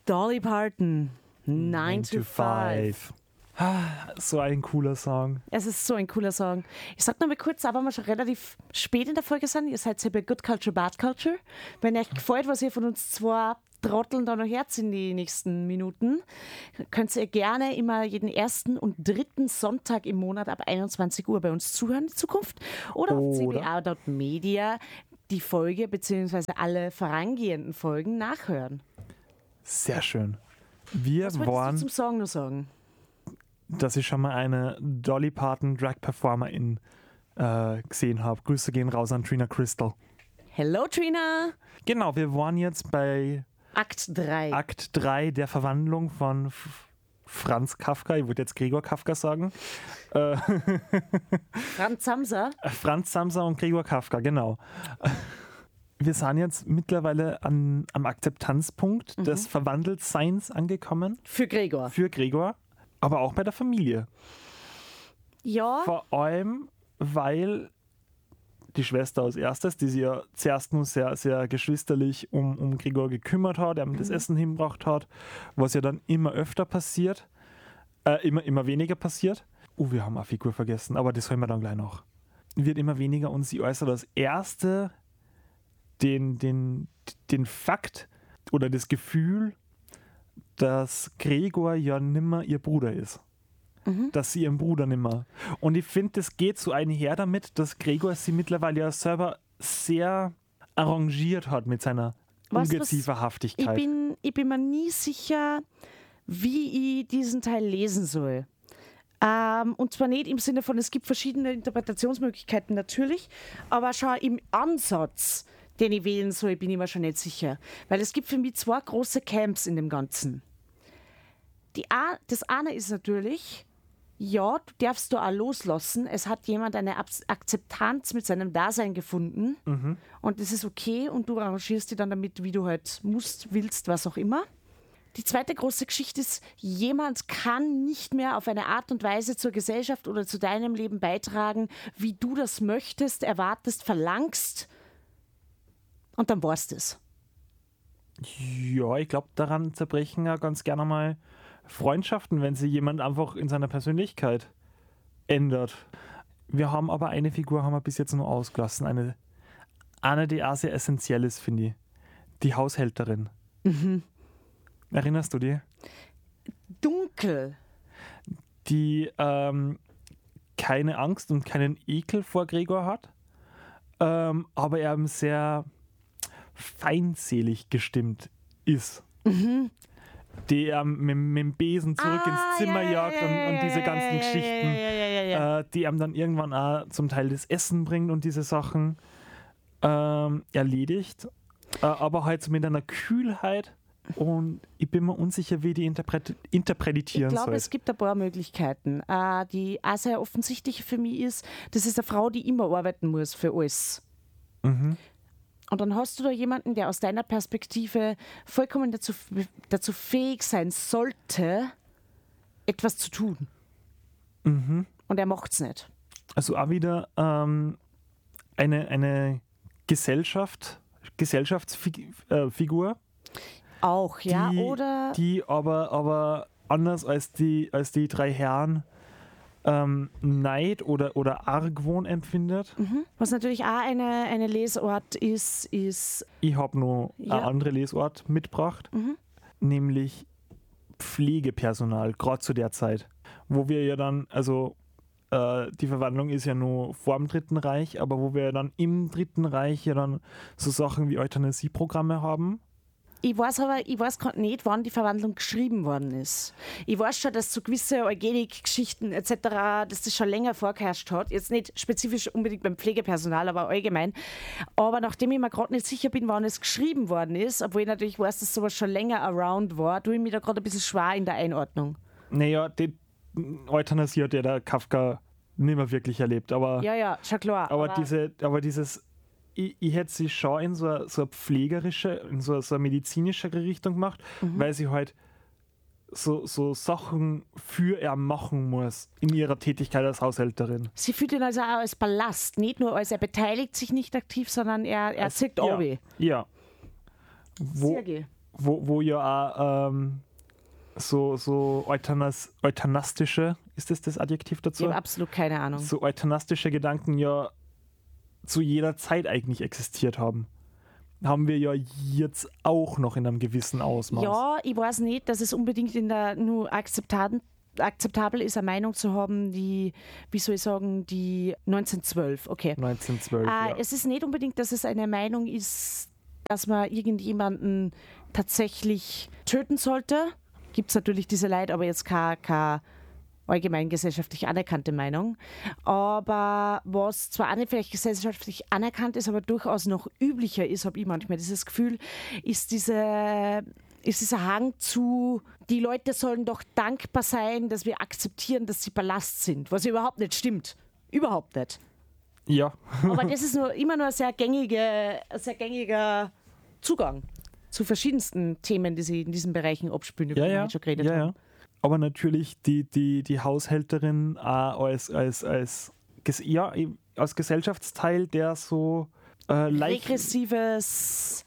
Dolly Parton, 9 to 5. So ein cooler Song. Es ist so ein cooler Song. Ich sag noch mal kurz, aber wir schon relativ spät in der Folge sind, ihr seid ja bei Good Culture, Bad Culture. Wenn euch gefällt, was ihr von uns zwei Trotteln da noch herz in die nächsten Minuten, könnt ihr gerne immer jeden ersten und dritten Sonntag im Monat ab 21 Uhr bei uns zuhören in Zukunft. Oder auf cba.media die Folge bzw. alle vorangehenden Folgen nachhören. Sehr schön. Was wolltest du zum Song noch sagen? Dass ich schon mal eine Dolly Parton Drag-Performerin gesehen habe. Grüße gehen raus an Trina Crystal. Hello Trina! Genau, wir waren jetzt bei Akt 3. Akt 3 der Verwandlung von Franz Kafka. Ich würde jetzt Gregor Kafka sagen. Franz Samsa. Franz Samsa und Gregor Kafka, genau. Wir sind jetzt mittlerweile am Akzeptanzpunkt des Verwandeltseins angekommen. Für Gregor. Aber auch bei der Familie. Ja. Vor allem, weil die Schwester als erstes, die sich ja zuerst nur sehr, sehr geschwisterlich um Gregor gekümmert hat, ihm das Essen hingebracht hat, was ja dann immer öfter passiert, immer weniger passiert. Wir haben eine Figur vergessen, aber das hören wir dann gleich noch. Wird immer weniger und sie äußert als Erste den Fakt oder das Gefühl, dass Gregor ja nimmer ihr Bruder ist. Dass sie ihren Bruder nimmer. Und ich finde, das geht so einher damit, dass Gregor sie mittlerweile ja selber sehr arrangiert hat mit seiner Ungezieferhaftigkeit. Ich bin mir nie sicher, wie ich diesen Teil lesen soll. Und zwar nicht im Sinne von, es gibt verschiedene Interpretationsmöglichkeiten natürlich, aber schon im Ansatz, den ich wählen soll, bin ich mir schon nicht sicher. Weil es gibt für mich zwei große Camps in dem Ganzen. Das eine ist natürlich, ja, du darfst du auch loslassen. Es hat jemand eine Akzeptanz mit seinem Dasein gefunden und das ist okay und du arrangierst dich dann damit, wie du halt musst, willst, was auch immer. Die zweite große Geschichte ist, jemand kann nicht mehr auf eine Art und Weise zur Gesellschaft oder zu deinem Leben beitragen, wie du das möchtest, erwartest, verlangst und dann war's das. Ja, ich glaube, daran zerbrechen ja ganz gerne mal Freundschaften, wenn sich jemand einfach in seiner Persönlichkeit ändert. Wir haben aber eine Figur haben wir bis jetzt nur ausgelassen. Eine, die auch sehr essentiell ist, finde ich. Die Haushälterin. Erinnerst du dich? Dunkel. Die keine Angst und keinen Ekel vor Gregor hat, aber er sehr feindselig gestimmt ist. Die mit dem Besen zurück ins Zimmer jagt und diese ganzen Geschichten, die ihm dann irgendwann auch zum Teil das Essen bringt und diese Sachen erledigt, aber halt so mit einer Kühlheit und ich bin mir unsicher, wie die interpretieren soll. Ich glaube, es gibt ein paar Möglichkeiten. Die auch sehr offensichtlich für mich ist, das ist eine Frau, die immer arbeiten muss für alles. Und dann hast du da jemanden, der aus deiner Perspektive vollkommen dazu fähig sein sollte, etwas zu tun. Und er macht es nicht. Also auch wieder eine Gesellschaftsfigur. Auch, ja, oder? Die aber anders als die drei Herren Neid oder Argwohn empfindet. Was natürlich auch eine Lesart ist... Ich habe noch eine andere Lesart mitgebracht, nämlich Pflegepersonal, gerade zu der Zeit, wo wir ja dann, also die Verwandlung ist ja nur vor dem Dritten Reich, aber wo wir ja dann im Dritten Reich ja dann so Sachen wie Euthanasieprogramme haben. Ich weiß gerade nicht, wann die Verwandlung geschrieben worden ist. Ich weiß schon, dass so gewisse Eugenik-Geschichten etc., dass das schon länger vorgeherrscht hat. Jetzt nicht spezifisch unbedingt beim Pflegepersonal, aber allgemein. Aber nachdem ich mir gerade nicht sicher bin, wann es geschrieben worden ist, obwohl ich natürlich weiß, dass sowas schon länger around war, tue ich mich da gerade ein bisschen schwer in der Einordnung. Naja, die Euthanasie hat ja der Kafka nicht mehr wirklich erlebt. Aber, ja, schon klar. Aber dieses... Ich hätte sie schon in so eine pflegerische, in so eine medizinische Richtung gemacht, weil sie halt so Sachen für er machen muss in ihrer Tätigkeit als Haushälterin. Sie fühlt ihn also auch als Ballast, nicht nur als er beteiligt sich nicht aktiv, sondern er zieht Ja. wo ja auch so euthanastische, ist das Adjektiv dazu? Ich habe absolut keine Ahnung. So euthanastische Gedanken ja zu jeder Zeit eigentlich existiert haben. Haben wir ja jetzt auch noch in einem gewissen Ausmaß. Ja, ich weiß nicht, dass es unbedingt nur akzeptabel ist, eine Meinung zu haben, die, wie soll ich sagen, die 1912, okay. 1912, ja. Es ist nicht unbedingt, dass es eine Meinung ist, dass man irgendjemanden tatsächlich töten sollte. Gibt es natürlich diese Leute, aber jetzt keine allgemein gesellschaftlich anerkannte Meinung. Aber was zwar auch nicht vielleicht gesellschaftlich anerkannt ist, aber durchaus noch üblicher ist, habe ich manchmal dieses Gefühl, ist dieser Hang zu, die Leute sollen doch dankbar sein, dass wir akzeptieren, dass sie Ballast sind, was überhaupt nicht stimmt. Überhaupt nicht. Ja. Aber das ist immer nur ein sehr gängiger Zugang zu verschiedensten Themen, die sie in diesen Bereichen abspülen, über die wir schon geredet haben. Ja. Aber natürlich die Haushälterin als Gesellschaftsteil, der so regressives,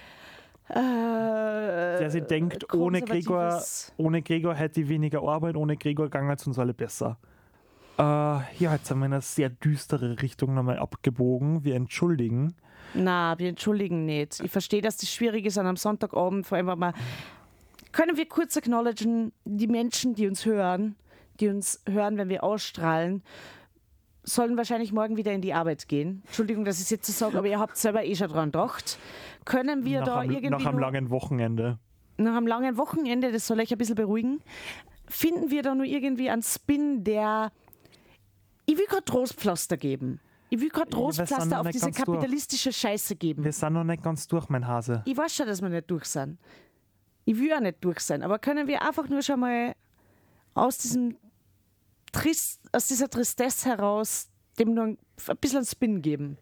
der sich denkt, ohne Gregor hätte ich weniger Arbeit, ohne Gregor ging es uns alle besser. Jetzt haben wir in eine sehr düstere Richtung nochmal abgebogen. Wir entschuldigen. Na, wir entschuldigen nicht. Ich verstehe, dass das schwierig ist an einem Sonntagabend, vor allem, wenn man. Können wir kurz acknowledgen, die Menschen, die uns hören, wenn wir ausstrahlen, sollen wahrscheinlich morgen wieder in die Arbeit gehen. Entschuldigung, dass ich es jetzt so sage, aber ihr habt selber schon dran gedacht. Können wir nach einem langen Wochenende. Nach einem langen Wochenende, das soll euch ein bisschen beruhigen, finden wir da nur irgendwie einen Spin, der. Ich will kein Trostpflaster geben. Ich will kein Trostpflaster auf diese kapitalistische Scheiße geben. Wir sind noch nicht ganz durch, mein Hase. Ich weiß schon, dass wir nicht durch sind. Ich will auch nicht durch sein, aber können wir einfach nur schon mal aus dieser Tristesse heraus dem nur ein bisschen einen Spin geben?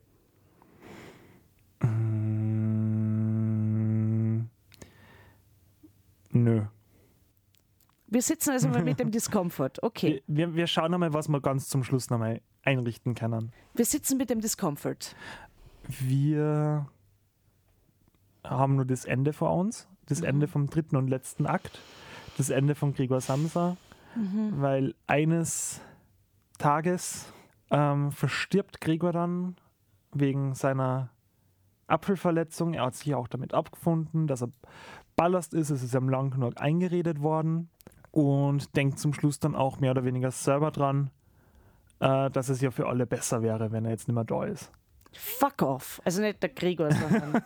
Nö. Wir sitzen also mal mit dem Discomfort. Okay. Wir schauen nochmal, was wir ganz zum Schluss nochmal einrichten können. Wir sitzen mit dem Discomfort. Wir haben nur das Ende vor uns. Das Ende vom dritten und letzten Akt. Das Ende von Gregor Samsa. Weil eines Tages verstirbt Gregor dann wegen seiner Apfelverletzung. Er hat sich auch damit abgefunden, dass er Ballast ist. Es ist ihm lang genug eingeredet worden. Und denkt zum Schluss dann auch mehr oder weniger selber dran, dass es ja für alle besser wäre, wenn er jetzt nicht mehr da ist. Fuck off. Also nicht der Gregor, sondern...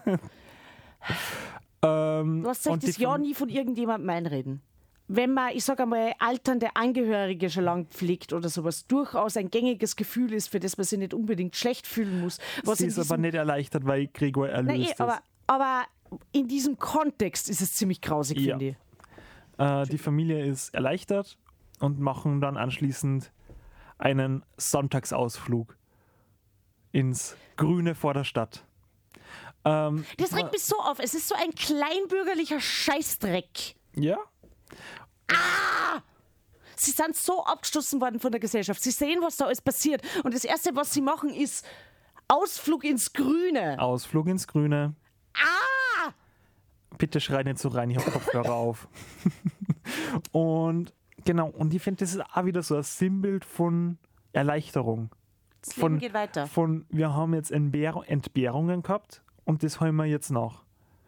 Du hast gesagt, das ja nie von irgendjemandem einreden. Wenn man, ich sage einmal, alternde Angehörige schon lang pflegt oder sowas, durchaus ein gängiges Gefühl ist, für das man sich nicht unbedingt schlecht fühlen muss. Sie ist aber nicht erleichtert, weil Gregor erlöst ist. Aber in diesem Kontext ist es ziemlich grausig, finde ich. Die Familie ist erleichtert und machen dann anschließend einen Sonntagsausflug ins Grüne vor der Stadt. Das regt mich so auf. Es ist so ein kleinbürgerlicher Scheißdreck. Ja. Sie sind so abgestoßen worden von der Gesellschaft. Sie sehen, was da alles passiert. Und das Erste, was sie machen, ist Ausflug ins Grüne. Ausflug ins Grüne. Bitte schrei nicht so rein, ich habe Kopfhörer auf. Und genau, und ich finde, das ist auch wieder so ein Sinnbild von Erleichterung. Das Leben geht weiter. Wir haben jetzt Entbehrungen gehabt und das holen wir jetzt nach.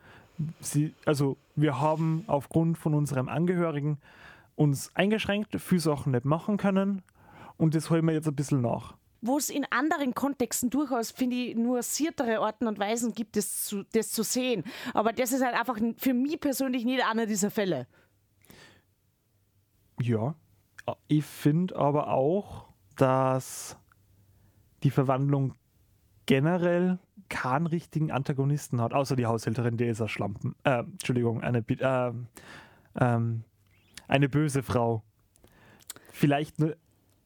Wir haben aufgrund von unserem Angehörigen uns eingeschränkt, viele Sachen nicht machen können und das holen wir jetzt ein bisschen nach. Wo es in anderen Kontexten durchaus, finde ich, nuanciertere Arten und Weisen gibt, das zu sehen. Aber das ist halt einfach für mich persönlich nicht einer dieser Fälle. Ja, ich finde aber auch, dass die Verwandlung generell keinen richtigen Antagonisten hat, außer die Haushälterin, die ist ein Schlampen. Entschuldigung, eine böse Frau. Vielleicht nur.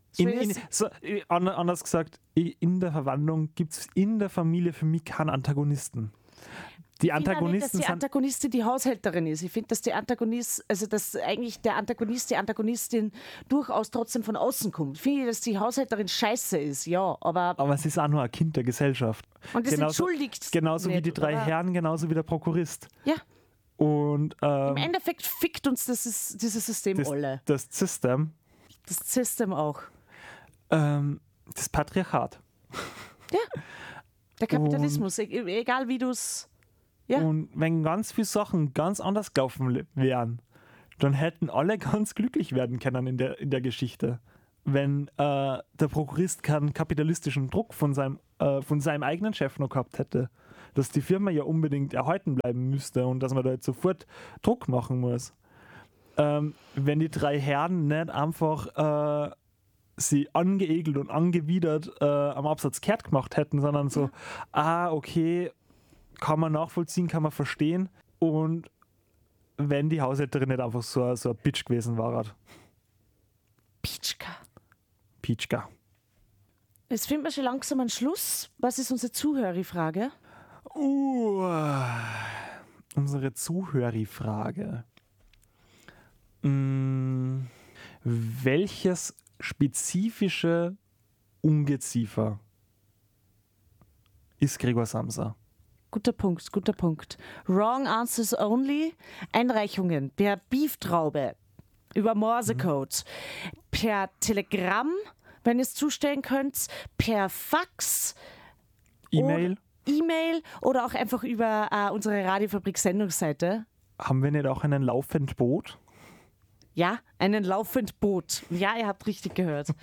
Anders gesagt, in der Verwandlung gibt es in der Familie für mich keinen Antagonisten. Die Antagonisten nicht, dass die Antagonistin die Haushälterin ist. Ich finde, dass dass eigentlich der Antagonist, die Antagonistin durchaus trotzdem von außen kommt. Ich finde, dass die Haushälterin scheiße ist, ja, aber es ist auch nur ein Kind der Gesellschaft. Und das entschuldigt genauso nicht, wie die drei Herren, genauso wie der Prokurist. Ja. Und Im Endeffekt fickt uns dieses System alle. das System, Das System auch. das Patriarchat. Ja. Der Kapitalismus, egal wie du es. Ja. Und wenn ganz viele Sachen ganz anders gelaufen wären, dann hätten alle ganz glücklich werden können in der Geschichte. Wenn der Prokurist keinen kapitalistischen Druck von seinem eigenen Chef noch gehabt hätte, dass die Firma ja unbedingt erhalten bleiben müsste und dass man da jetzt sofort Druck machen muss. Wenn die 3 Herren nicht einfach sie angeekelt und angewidert am Absatz kehrt gemacht hätten, sondern so, okay, kann man nachvollziehen, kann man verstehen. Und wenn die Haushälterin nicht einfach so ein Bitch gewesen war. Pitschka. Jetzt finden wir schon langsam einen Schluss. Was ist unsere Zuhörerfrage? Unsere Zuhörerfrage. Welches spezifische Ungeziefer ist Gregor Samsa? Guter Punkt. Wrong answers only. Einreichungen per Beeftraube, über Morsecode, per Telegramm, wenn ihr es zustellen könnt, per Fax, E-Mail oder auch einfach über unsere Radiofabrik-Sendungsseite. Haben wir nicht auch einen laufend Boot? Ja, einen laufend Boot. Ja, ihr habt richtig gehört.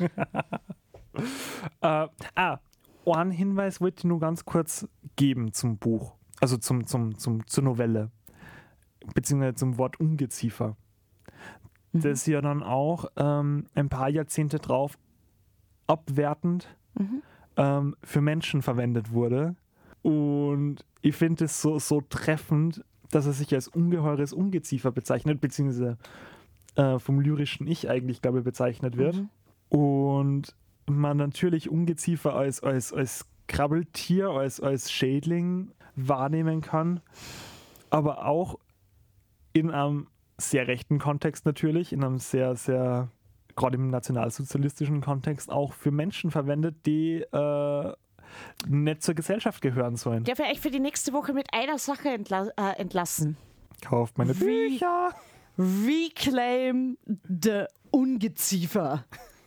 Einen Hinweis wollte ich nur ganz kurz geben zum Buch, also zur Novelle, beziehungsweise zum Wort Ungeziefer. Das ja dann auch ein paar Jahrzehnte drauf abwertend für Menschen verwendet wurde. Und ich finde es so treffend, dass er sich als ungeheures Ungeziefer bezeichnet, beziehungsweise vom lyrischen Ich eigentlich, glaube ich, bezeichnet wird. Und man natürlich Ungeziefer als Krabbeltier, als Schädling wahrnehmen kann, aber auch in einem sehr rechten Kontext natürlich, in einem sehr, sehr, gerade im nationalsozialistischen Kontext, auch für Menschen verwendet, die nicht zur Gesellschaft gehören sollen. Darf ich euch für die nächste Woche mit einer Sache entlassen? Kauft meine Bücher! Reclaim the Ungeziefer.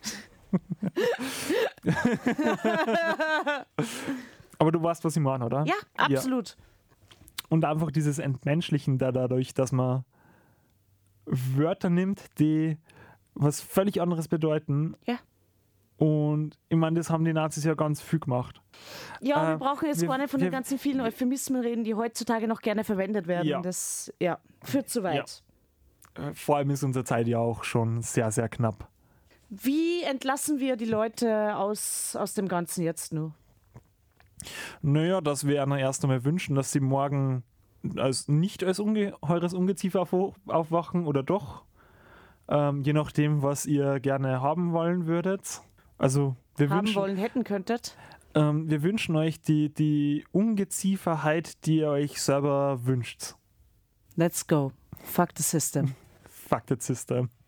Aber du weißt, was ich meine, oder? Ja, absolut. Ja. Und einfach dieses Entmenschlichen dadurch, dass man Wörter nimmt, die was völlig anderes bedeuten. Ja. Und ich meine, das haben die Nazis ja ganz viel gemacht. Ja, wir brauchen jetzt gar nicht von den ganzen vielen Euphemismen reden, die heutzutage noch gerne verwendet werden. Ja. Das führt zu weit. Ja. Vor allem ist unsere Zeit ja auch schon sehr, sehr knapp. Wie entlassen wir die Leute aus dem Ganzen jetzt nur? Naja, dass wir ihnen erst einmal wünschen, dass sie morgen nicht als ungeheures Ungeziefer aufwachen oder doch. Je nachdem, was ihr gerne haben wollen würdet. Also wir hätten könntet. Wir wünschen euch die Ungezieferheit, die ihr euch selber wünscht. Let's go. Fuck the system. Fuck the system.